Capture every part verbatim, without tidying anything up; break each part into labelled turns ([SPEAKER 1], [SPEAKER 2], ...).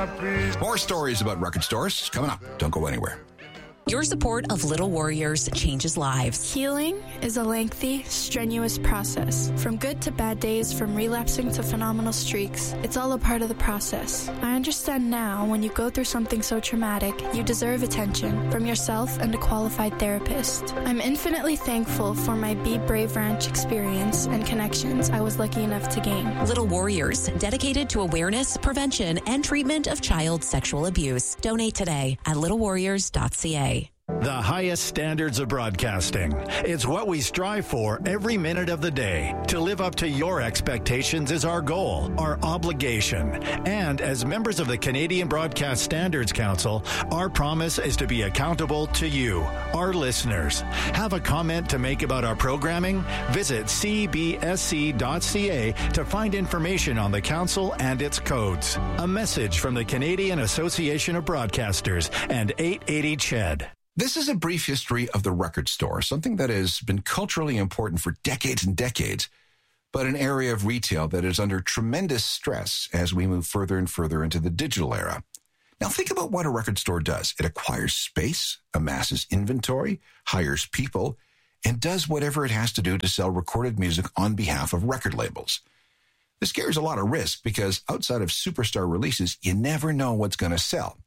[SPEAKER 1] happy.
[SPEAKER 2] More stories about record stores coming up. Don't go anywhere.
[SPEAKER 3] Your support of Little Warriors changes lives.
[SPEAKER 4] Healing is a lengthy, strenuous process. From good to bad days, from relapsing to phenomenal streaks, it's all a part of the process. I understand now when you go through something so traumatic, you deserve attention from yourself and a qualified therapist. I'm infinitely thankful for my Be Brave Ranch experience and connections I was lucky enough to gain.
[SPEAKER 3] Little Warriors, dedicated to awareness, prevention, and treatment of child sexual abuse. Donate today at little warriors dot c a.
[SPEAKER 5] The highest standards of broadcasting. It's what we strive for every minute of the day. To live up to your expectations is our goal, our obligation. And as members of the Canadian Broadcast Standards Council, our promise is to be accountable to you, our listeners. Have a comment to make about our programming? Visit c b s c dot c a to find information on the council and its codes. A message from the Canadian Association of Broadcasters and eight eighty C H E D.
[SPEAKER 2] This is a brief history of the record store, something that has been culturally important for decades and decades, but an area of retail that is under tremendous stress as we move further and further into the digital era. Now think about what a record store does. It acquires space, amasses inventory, hires people, and does whatever it has to do to sell recorded music on behalf of record labels. This carries a lot of risk because outside of superstar releases, you never know what's going to sell.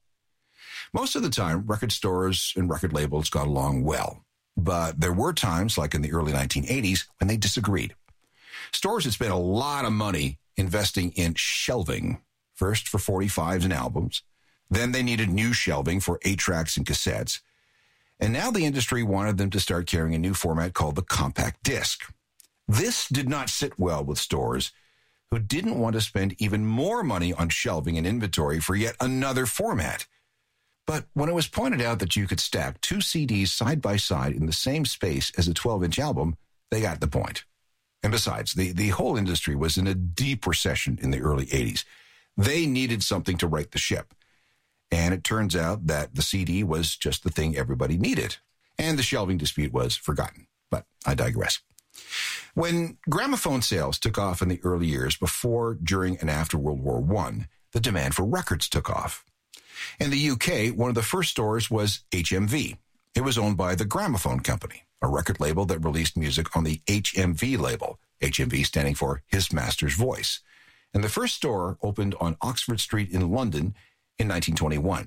[SPEAKER 2] Most of the time, record stores and record labels got along well, but there were times, like in the early nineteen eighties, when they disagreed. Stores had spent a lot of money investing in shelving, first for forty-fives and albums, then they needed new shelving for eight-tracks and cassettes, and now the industry wanted them to start carrying a new format called the compact disc. This did not sit well with stores who didn't want to spend even more money on shelving and inventory for yet another format. But when it was pointed out that you could stack two C Ds side by side in the same space as a twelve-inch album, they got the point. And besides, the, the whole industry was in a deep recession in the early eighties. They needed something to right the ship. And it turns out that the C D was just the thing everybody needed. And the shelving dispute was forgotten. But I digress. When gramophone sales took off in the early years before, during, and after World War One, the demand for records took off. In the U K, one of the first stores was H M V. It was owned by the Gramophone Company, a record label that released music on the H M V label, H M V standing for His Master's Voice. And the first store opened on Oxford Street in London in nineteen twenty-one.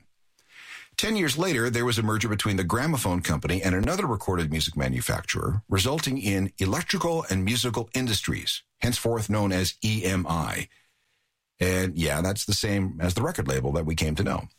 [SPEAKER 2] Ten years later, there was a merger between the Gramophone Company and another recorded music manufacturer, resulting in Electrical and Musical Industries, henceforth known as E M I. And yeah, that's the same as the record label that we came to know.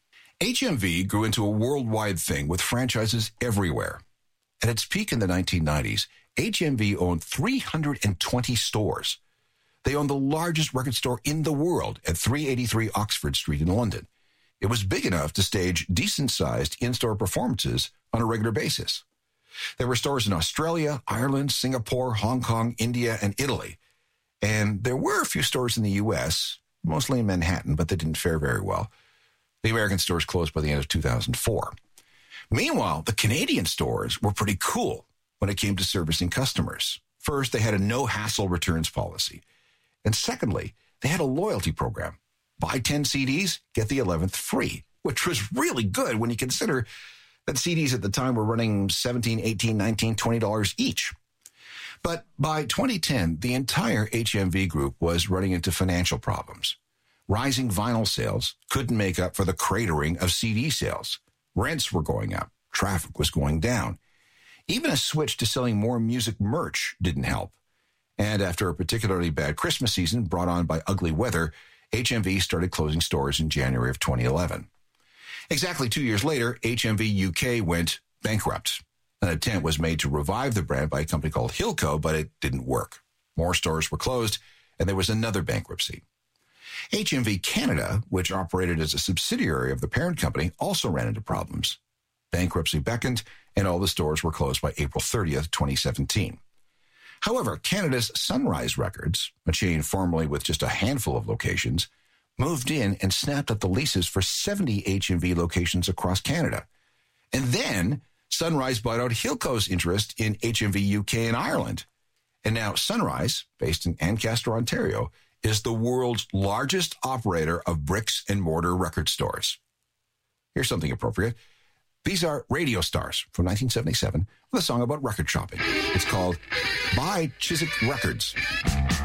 [SPEAKER 2] H M V grew into a worldwide thing with franchises everywhere. At its peak in the nineteen nineties, H M V owned three hundred twenty stores. They owned the largest record store in the world at three eighty-three Oxford Street in London. It was big enough to stage decent-sized in-store performances on a regular basis. There were stores in Australia, Ireland, Singapore, Hong Kong, India, and Italy. And there were a few stores in the U S, mostly in Manhattan, but they didn't fare very well. The American stores closed by the end of two thousand four. Meanwhile, the Canadian stores were pretty cool when it came to servicing customers. First, they had a no-hassle returns policy. And secondly, they had a loyalty program. Buy ten C Ds, get the eleventh free, which was really good when you consider that C Ds at the time were running seventeen dollars, eighteen dollars, nineteen dollars, twenty dollars each. But by twenty ten, the entire H M V group was running into financial problems. Rising vinyl sales couldn't make up for the cratering of C D sales. Rents were going up. Traffic was going down. Even a switch to selling more music merch didn't help. And after a particularly bad Christmas season brought on by ugly weather, H M V started closing stores in January of twenty eleven. Exactly two years later, H M V U K went bankrupt. An attempt was made to revive the brand by a company called Hilco, but it didn't work. More stores were closed, and there was another bankruptcy. H M V Canada, which operated as a subsidiary of the parent company, also ran into problems. Bankruptcy beckoned, and all the stores were closed by April thirtieth, twenty seventeen. However, Canada's Sunrise Records, a chain formerly with just a handful of locations, moved in and snapped up the leases for seventy H M V locations across Canada. And then Sunrise bought out Hilco's interest in H M V U K and Ireland. And now Sunrise, based in Ancaster, Ontario, is the world's largest operator of bricks and mortar record stores. Here's something appropriate. These are Radio Stars from nineteen seventy-seven with a song about record shopping. It's called Buy Chiswick Records.